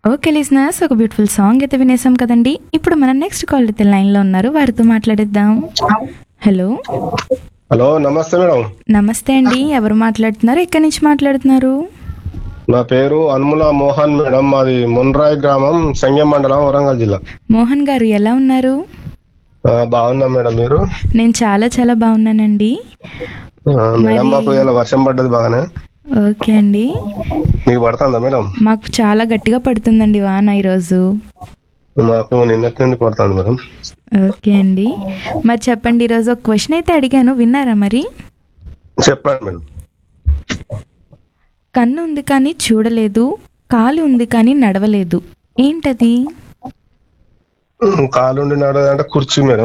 Okay listeners, ఒక beautiful song అయితే వినేసాం కదండి. ఇప్పుడు మన నెక్స్ట్ కాల్ అయితే లైన్లో ఉన్నారు, వారితో మాట్లాడిద్దాం. హలో. హలో, నమస్తే మేడం. నమస్తే అండి, ఎవరు మాట్లాడుతున్నారు, ఎక్కడి నుంచి మాట్లాడుతున్నారు? నా పేరు అన్ముల మోహన్ మేడం. మాది మున్రాయ్ గ్రామం, సంగెం మండలం, వరంగల్ జిల్లా. మోహన్ గారు ఎలా ఉన్నారు? బాగున్నా మేడం. మీరు? నేను చాలా చాలా బాగున్నానండి. మేడం, మాకు ఇలా వర్షం పడ్డది బాగానే. ఓకే అండి. మీకు పడుతుందా మేడం? మాకు చాలా గట్టిగా పడుతుందండి వాన ఈరోజు. మాకు నిన్నటి నుండి పడుతుంది మేడం. ఓకే అండి, మరి చెప్పండి, ఈరోజు ఒక క్వశ్చన్ అయితే అడిగాను, విన్నారా మరి? చెప్పండి మేడం. కన్ను ఉంది కానీ చూడలేదు, కాలు ఉంది కానీ నడవలేదు, ఏంటది? కాలుండి నడదంటే కుర్చీ మేడం.